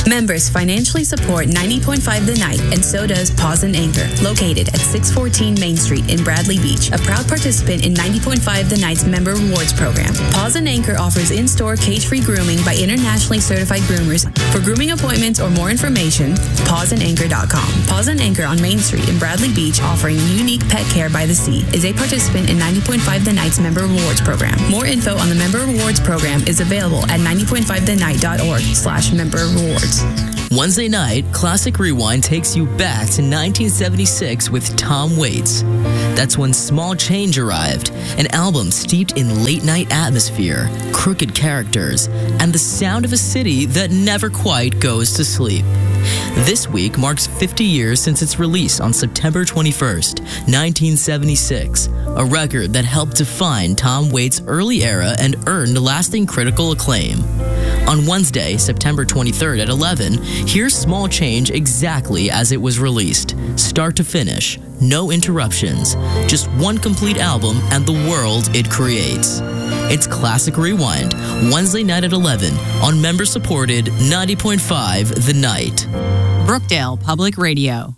Members financially support 90.5 The Night, and so does Paws and Anchor, located at 614 Main Street in Bradley Beach, a proud participant in 90.5 The Night's Member Rewards Program. Paws and Anchor offers in-store cage-free grooming by internationally certified groomers. For grooming appointments or more information, pawsandanchor.com. Paws and Anchor on Main Street in Bradley Beach, offering unique pet care by the sea, is a participant in 90.5 The Night's Member Rewards Program. More info on the Member Rewards Program is available at 90.5thennight.org/member rewards. Wednesday night, Classic Rewind takes you back to 1976 with Tom Waits. That's when Small Change arrived, an album steeped in late-night atmosphere, crooked characters, and the sound of a city that never quite goes to sleep. This week marks 50 years since its release on September 21st, 1976, a record that helped define Tom Waits' early era and earned lasting critical acclaim. On Wednesday, September 23rd at 11, here's Small Change exactly as it was released. Start to finish, no interruptions, just one complete album and the world it creates. It's Classic Rewind, Wednesday night at 11 on member-supported 90.5 The Night. Brookdale Public Radio.